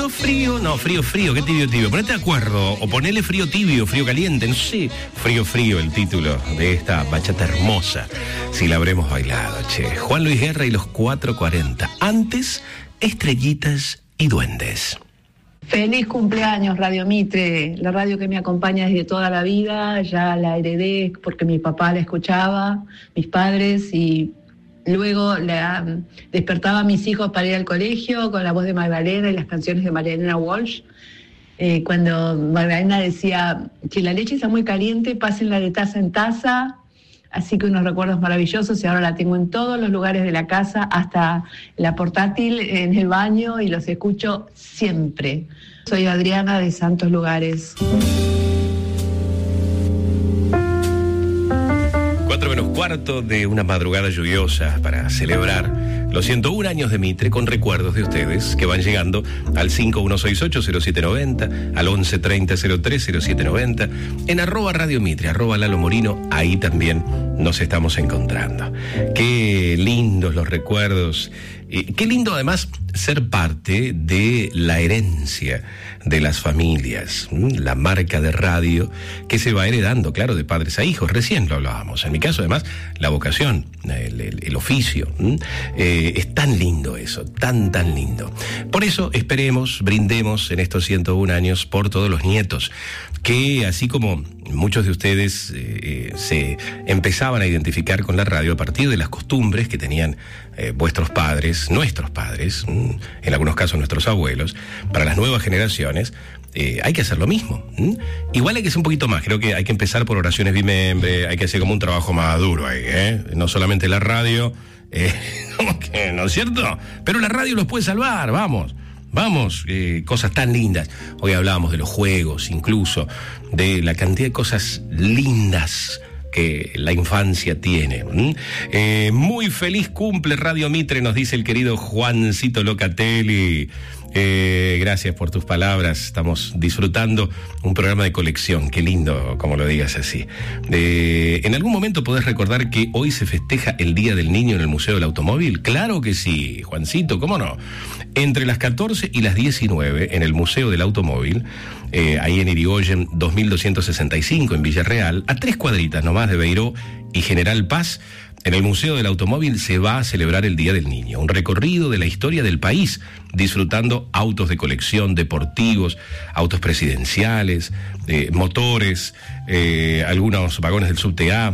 frío, no, frío, qué tibio. Ponete de acuerdo, o ponele frío tibio, frío caliente, no sé. Frío, el título de esta bachata hermosa, si la habremos bailado, che. Juan Luis Guerra y los 440. Antes, estrellitas y duendes. Feliz cumpleaños, Radio Mitre, la radio que me acompaña desde toda la vida. Ya la heredé porque mi papá la escuchaba, mis padres, y luego despertaba a mis hijos para ir al colegio con la voz de Magdalena y las canciones de Mariana Walsh. Cuando Magdalena decía, si la leche está muy caliente, pásenla de taza en taza. Así que unos recuerdos maravillosos, y ahora la tengo en todos los lugares de la casa, hasta la portátil en el baño, y los escucho siempre. Soy Adriana de Santos Lugares. 4:15 de una madrugada lluviosa para celebrar los 101 años de Mitre, con recuerdos de ustedes que van llegando al 5168-0790, al 1130-03-0790, en @Radio Mitre, @Lalo Morino, ahí también nos estamos encontrando. Qué lindos los recuerdos, qué lindo además ser parte de la herencia de las familias, la marca de radio que se va heredando, claro, de padres a hijos. Recién lo hablábamos. En mi caso, además, la vocación, el oficio. Es tan lindo eso, tan lindo. Por eso esperemos, brindemos en estos 101 años por todos los nietos, que así como muchos de ustedes se empezaban a identificar con la radio a partir de las costumbres que tenían vuestros padres, nuestros padres, en algunos casos nuestros abuelos, para las nuevas generaciones, hay que hacer lo mismo. Igual hay que hacer un poquito más, creo que hay que empezar por oraciones bimembre, hay que hacer como un trabajo más duro ahí, no solamente la radio, ¿no es cierto? Pero la radio los puede salvar, vamos, cosas tan lindas. Hoy hablábamos de los juegos, incluso de la cantidad de cosas lindas que la infancia tiene. Muy feliz cumple Radio Mitre, nos dice el querido Juancito Locatelli. Gracias por tus palabras. Estamos disfrutando un programa de colección. Qué lindo como lo digas así. ¿En algún momento podés recordar que hoy se festeja el Día del Niño en el Museo del Automóvil? Claro que sí, Juancito, ¿cómo no? Entre las 14 y las 19 en el Museo del Automóvil, ahí en Irigoyen 2265 en Villarreal, a 3 cuadritas nomás de Beiró y General Paz. En el Museo del Automóvil se va a celebrar el Día del Niño, un recorrido de la historia del país, disfrutando autos de colección, deportivos, autos presidenciales, motores, algunos vagones del subte A,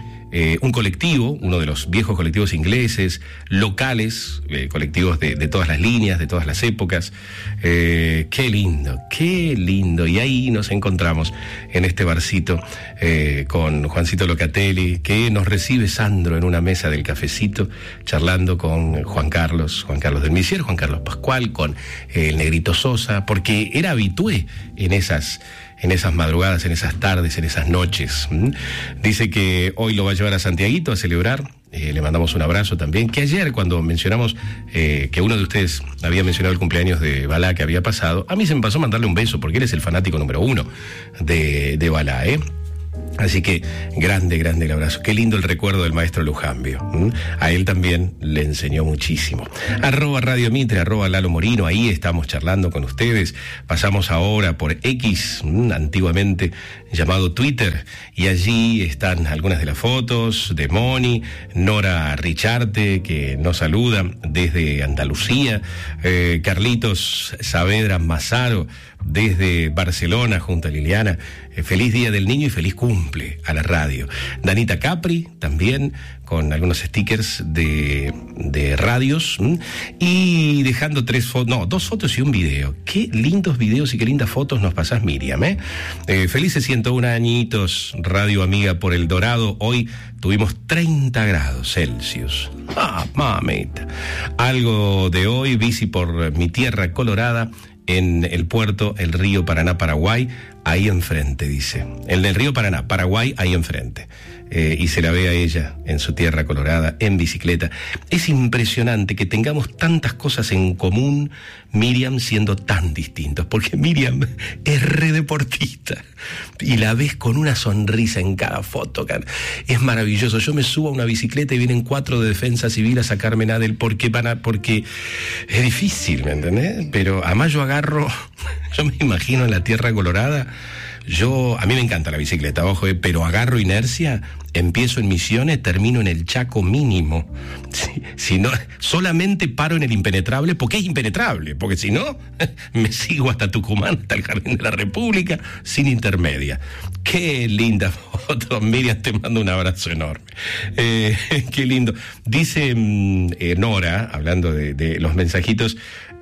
un colectivo, uno de los viejos colectivos ingleses, locales, colectivos de todas las líneas, de todas las épocas. Qué lindo. Y ahí nos encontramos en este barcito con Juancito Locatelli, que nos recibe Sandro en una mesa del cafecito, charlando con Juan Carlos del Misier, Juan Carlos Pascual, con el Negrito Sosa, porque era habitué en esas madrugadas, en esas tardes, en esas noches. Dice que hoy lo va a llevar a Santiaguito a celebrar. Le mandamos un abrazo también. Que ayer, cuando mencionamos que uno de ustedes había mencionado el cumpleaños de Balá que había pasado, a mí se me pasó mandarle un beso, porque él es el fanático número 1 de Balá, Así que grande el abrazo. Qué lindo el recuerdo del maestro Lujambio. A él también le enseñó muchísimo. @Radio Mitre, @Lalo Morino, ahí estamos charlando con ustedes. Pasamos ahora por X, antiguamente llamado Twitter, y allí están algunas de las fotos de Moni, Nora Richarte, que nos saluda desde Andalucía, Carlitos Saavedra Mazaro desde Barcelona junto a Liliana. Feliz Día del Niño y feliz cumple a la radio. Danita Capri también, con algunos stickers de radios, y dejando 2 fotos y un video. Qué lindos videos y qué lindas fotos nos pasás, Miriam, felices 101 añitos, radio amiga por El Dorado. Hoy tuvimos 30 grados Celsius. Mamita. Algo de hoy, bici por mi tierra colorada, en el puerto, el río Paraná, Paraguay, ahí enfrente, dice. En el río Paraná, Paraguay, ahí enfrente. Y se la ve a ella en su tierra colorada, en bicicleta. Es impresionante que tengamos tantas cosas en común, Miriam siendo tan distintos, porque Miriam es re deportista y la ves con una sonrisa en cada foto. Es maravilloso. Yo me subo a una bicicleta y vienen 4 de defensa civil a sacarme nada del porque es difícil, ¿me entendés? Pero además yo me imagino en la tierra colorada. A mí me encanta la bicicleta, ojo, pero agarro inercia, empiezo en Misiones, termino en el Chaco mínimo. Si no, solamente paro en el impenetrable, porque es impenetrable, porque si no, me sigo hasta Tucumán, hasta el Jardín de la República, sin intermedia. Qué linda foto, Miriam, te mando un abrazo enorme. Qué lindo. Dice Nora, hablando de los mensajitos,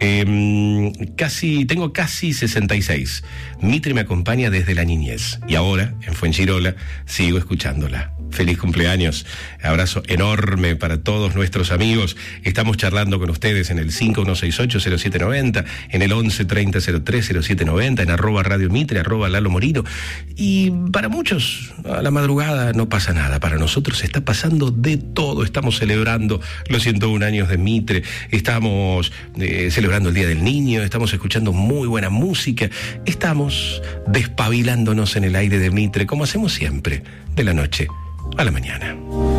tengo casi 66. Mitre me acompaña desde la niñez y ahora en Fuengirola sigo escuchándola. Feliz cumpleaños, abrazo enorme para todos nuestros amigos. Estamos charlando con ustedes en el 5168-0790, en el 1130-03-0790, en @Radio Mitre, @Lalo Morino. Y para muchos a la madrugada no pasa nada, para nosotros está pasando de todo. Estamos celebrando los 101 años de Mitre, estamos celebrando el Día del Niño, estamos escuchando muy buena música, estamos despabilándonos en el aire de Mitre, como hacemos siempre, de la noche a la mañana.